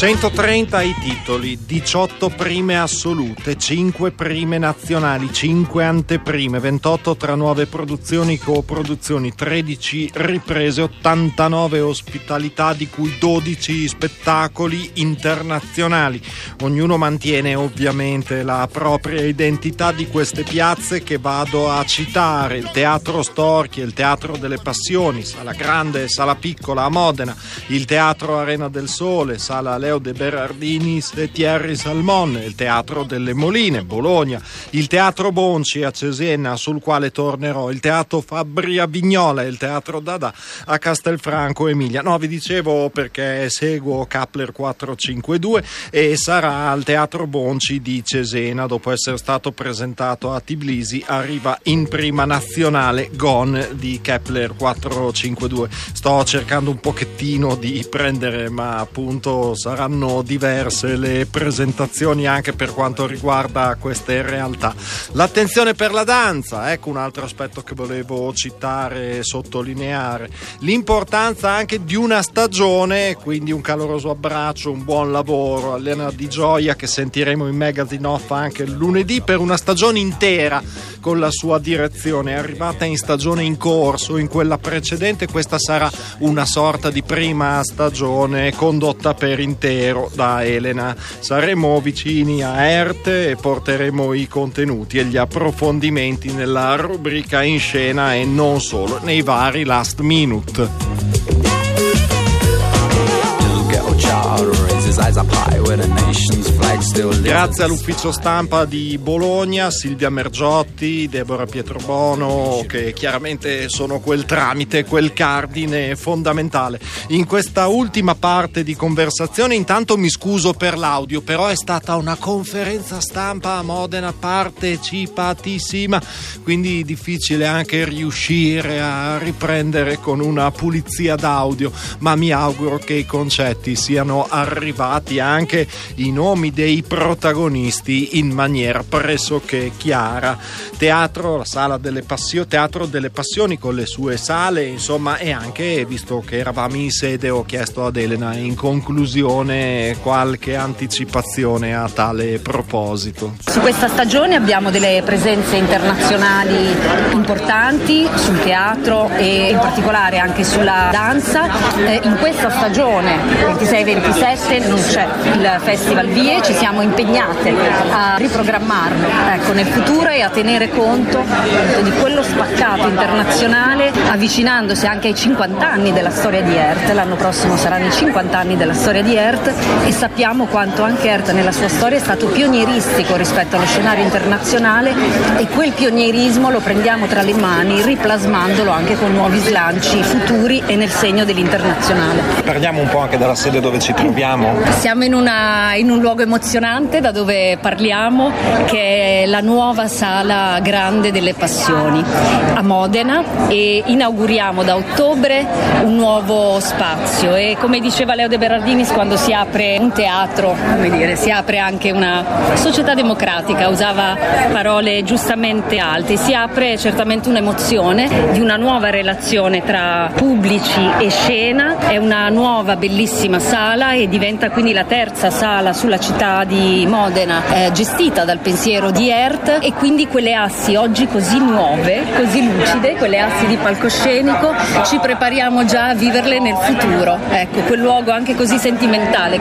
130 i titoli, 18 prime assolute, 5 prime nazionali, 5 anteprime, 28 tra nuove produzioni, coproduzioni, 13 riprese, 89 ospitalità, di cui 12 spettacoli internazionali. Ognuno mantiene ovviamente la propria identità di queste piazze che vado a citare: il Teatro Storchi, il Teatro delle Passioni, Sala Grande e Sala Piccola a Modena, il Teatro Arena del Sole, Sala Leo de Berardinis e Thierry Salmon, il Teatro delle Moline, Bologna, il Teatro Bonci a Cesena, sul quale tornerò, il Teatro Fabbri a Vignola e il Teatro Dada a Castelfranco Emilia. No, vi dicevo perché seguo Kepler 452 e sarà al Teatro Bonci di Cesena. Dopo essere stato presentato a Tbilisi, arriva in prima nazionale Gone di Kepler 452. Sto cercando un pochettino di prendere, ma appunto saranno diverse le presentazioni anche per quanto riguarda queste realtà. L'attenzione per la danza, ecco un altro aspetto che volevo citare e sottolineare: l'importanza anche di una stagione, quindi un caloroso abbraccio, un buon lavoro a Elena Di Gioia, che sentiremo in Magazine Off anche lunedì, per una stagione intera con la sua direzione. È arrivata in stagione in corso, in quella precedente questa sarà una sorta di prima stagione condotta per intero da Elena. Saremo vicini a Erte e porteremo i contenuti e gli approfondimenti nella rubrica In Scena e non solo, nei vari Last Minute. Grazie all'ufficio stampa di Bologna, Silvia Mergiotti, Deborah Pietrobono, che chiaramente sono quel tramite, quel cardine fondamentale. In questa ultima parte di conversazione intanto mi scuso per l'audio, però è stata una conferenza stampa a Modena partecipatissima, quindi difficile anche riuscire a riprendere con una pulizia d'audio, ma mi auguro che i concetti siano arrivati, anche i nomi dei protagonisti, in maniera pressoché chiara. Teatro, la Sala delle Passioni, Teatro delle Passioni con le sue sale, insomma, e anche, visto che eravamo in sede, ho chiesto ad Elena in conclusione qualche anticipazione a tale proposito. Su questa stagione abbiamo delle presenze internazionali importanti sul teatro e in particolare anche sulla danza. In questa stagione 26-27 non c'è il Festival Vie, ci siamo impegnate a riprogrammarlo nel futuro e a tenere conto di quello spaccato internazionale, avvicinandosi anche ai 50 anni della storia di ERT. L'anno prossimo saranno i 50 anni della storia di ERT e sappiamo quanto anche ERT nella sua storia è stato pionieristico rispetto allo scenario internazionale, e quel pionierismo lo prendiamo tra le mani, riplasmandolo anche con nuovi slanci futuri e nel segno dell'internazionale. Parliamo un po' anche della sede dove ci troviamo. Siamo in un luogo emozionante da dove parliamo, che è la nuova Sala Grande delle Passioni a Modena, e inauguriamo da ottobre un nuovo spazio. E come diceva Leo de Berardinis, quando si apre un teatro, si apre anche una società democratica, usava parole giustamente alte, si apre certamente un'emozione di una nuova relazione tra pubblici e scena. È una nuova bellissima sala e diventa quindi la terza sala sulla città di Modena, gestita dal pensiero di ERT, e quindi quelle assi oggi così nuove, così lucide, quelle assi di palcoscenico, ci prepariamo già a viverle nel futuro. Ecco, quel luogo anche così sentimentale